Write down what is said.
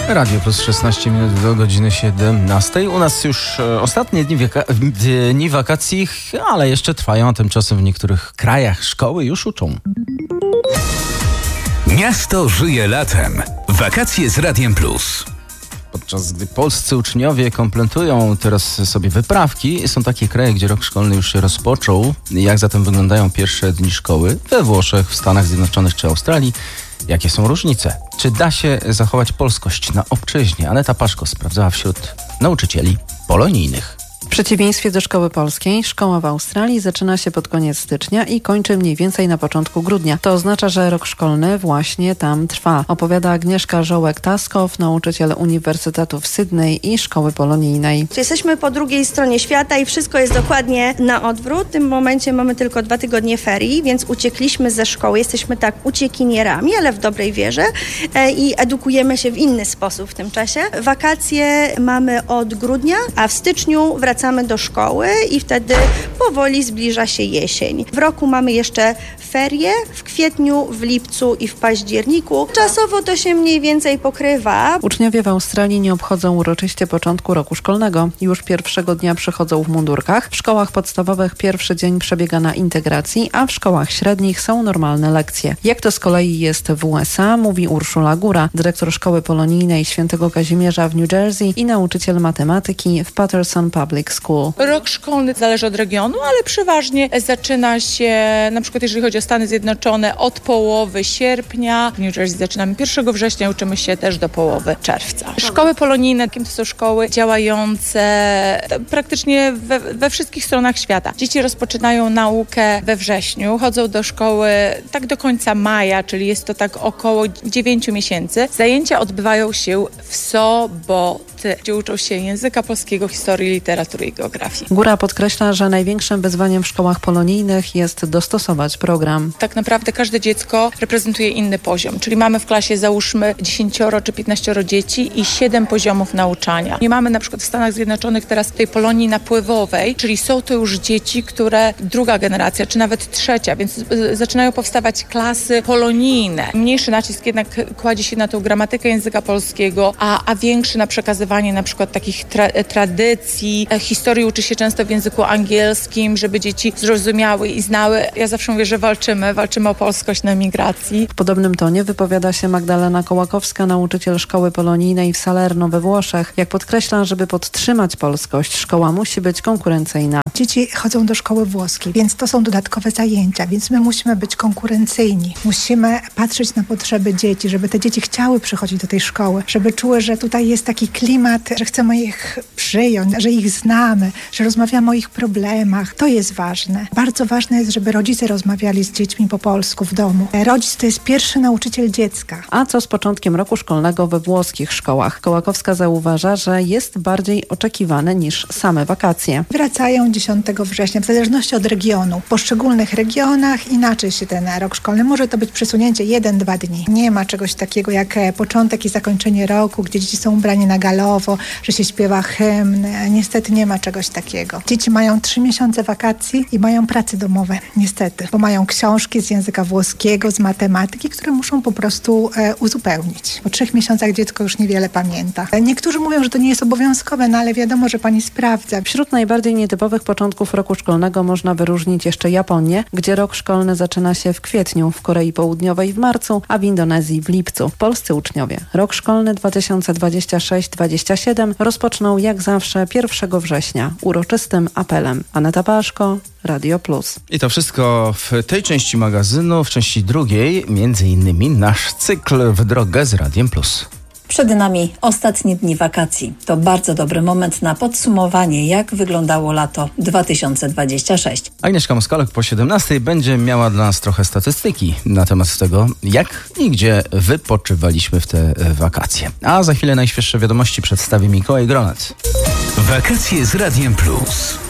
Radio Plus 16 minut do godziny 17. U nas już ostatnie dni wakacji, ale jeszcze trwają, a tymczasem w niektórych krajach szkoły już uczą. Miasto żyje latem. Wakacje z Radiem Plus. Podczas gdy polscy uczniowie kompletują teraz sobie wyprawki, są takie kraje, gdzie rok szkolny już się rozpoczął. Jak zatem wyglądają pierwsze dni szkoły? We Włoszech, w Stanach Zjednoczonych czy Australii? Jakie są różnice? Czy da się zachować polskość na obczyźnie? Aneta Paszko sprawdzała wśród nauczycieli polonijnych. W przeciwieństwie do szkoły polskiej, szkoła w Australii zaczyna się pod koniec stycznia i kończy mniej więcej na początku grudnia. To oznacza, że rok szkolny właśnie tam trwa. Opowiada Agnieszka Żołek-Taskow, nauczyciel Uniwersytetu w Sydney i szkoły polonijnej. Jesteśmy po drugiej stronie świata i wszystko jest dokładnie na odwrót. W tym momencie mamy tylko 2 tygodnie ferii, więc uciekliśmy ze szkoły. Jesteśmy tak uciekinierami, ale w dobrej wierze i edukujemy się w inny sposób w tym czasie. Wakacje mamy od grudnia, a w styczniu wracamy do szkoły i wtedy powoli zbliża się jesień. W roku mamy jeszcze ferie w kwietniu, w lipcu i w październiku. Czasowo to się mniej więcej pokrywa. Uczniowie w Australii nie obchodzą uroczyście początku roku szkolnego. Już pierwszego dnia przychodzą w mundurkach. W szkołach podstawowych pierwszy dzień przebiega na integracji, a w szkołach średnich są normalne lekcje. Jak to z kolei jest w USA, mówi Urszula Góra, dyrektor szkoły polonijnej Świętego Kazimierza w New Jersey i nauczyciel matematyki w Patterson Public School. Rok szkolny zależy od regionu, ale przeważnie zaczyna się, na przykład jeżeli chodzi o Stany Zjednoczone, od połowy sierpnia. W New Jersey zaczynamy 1 września, uczymy się też do połowy czerwca. Szkoły polonijne to są szkoły działające praktycznie we wszystkich stronach świata. Dzieci rozpoczynają naukę we wrześniu, chodzą do szkoły tak do końca maja, czyli jest to tak około 9 miesięcy. Zajęcia odbywają się w soboty, gdzie uczą się języka polskiego, historii, literatury i geografii. Góra podkreśla, że największym wyzwaniem w szkołach polonijnych jest dostosować program. Tak naprawdę każde dziecko reprezentuje inny poziom, czyli mamy w klasie załóżmy 10 czy 15 dzieci i 7 poziomów nauczania. Nie mamy na przykład w Stanach Zjednoczonych teraz tej Polonii napływowej, czyli są to już dzieci, które druga generacja, czy nawet trzecia, więc zaczynają powstawać klasy polonijne. Mniejszy nacisk jednak kładzie się na tą gramatykę języka polskiego, a większy na przekazywanie na przykład takich tradycji. Historii uczy się często w języku angielskim, żeby dzieci zrozumiały i znały. Ja zawsze mówię, że walczymy o polskość na emigracji. W podobnym tonie wypowiada się Magdalena Kołakowska, nauczyciel szkoły polonijnej w Salerno we Włoszech. Jak podkreśla, żeby podtrzymać polskość, szkoła musi być konkurencyjna. Dzieci chodzą do szkoły włoskiej, więc to są dodatkowe zajęcia, więc my musimy być konkurencyjni. Musimy patrzeć na potrzeby dzieci, żeby te dzieci chciały przychodzić do tej szkoły, żeby czuły, że tutaj jest taki klimat, że chcemy ich przyjąć, że ich znamy, że rozmawiamy o ich problemach. To jest ważne. Bardzo ważne jest, żeby rodzice rozmawiali z dziećmi po polsku w domu. Rodzic to jest pierwszy nauczyciel dziecka. A co z początkiem roku szkolnego we włoskich szkołach? Kołakowska zauważa, że jest bardziej oczekiwane niż same wakacje. Wracają 10 września, w zależności od regionu. W poszczególnych regionach inaczej się ten rok szkolny. Może to być przesunięcie 1-2 dni. Nie ma czegoś takiego jak początek i zakończenie roku, gdzie dzieci są ubrani na galowo, że się śpiewa hymn. Niestety nie ma czegoś takiego. Dzieci mają 3 miesiące wakacji i mają prace domowe, niestety, bo mają książki z języka włoskiego, z matematyki, które muszą po prostu uzupełnić. Po 3 miesiącach dziecko już niewiele pamięta. Niektórzy mówią, że to nie jest obowiązkowe, no ale wiadomo, że pani sprawdza. Wśród najbardziej nietypowych początków roku szkolnego można wyróżnić jeszcze Japonię, gdzie rok szkolny zaczyna się w kwietniu, w Korei Południowej w marcu, a w Indonezji w lipcu. Polscy uczniowie rok szkolny 2026-27 rozpoczną jak zawsze 1 września uroczystym apelem. Aneta Paszko, Radio Plus. I to wszystko w tej części magazynu. W części drugiej między innymi nasz cykl W drogę z Radiem Plus. Przed nami ostatnie dni wakacji. To bardzo dobry moment na podsumowanie, jak wyglądało lato 2026. Agnieszka Moskalek po 17 będzie miała dla nas trochę statystyki na temat tego, jak i gdzie wypoczywaliśmy w te wakacje. A za chwilę najświeższe wiadomości przedstawi Mikołaj Gronet. Wakacje z Radiem Plus.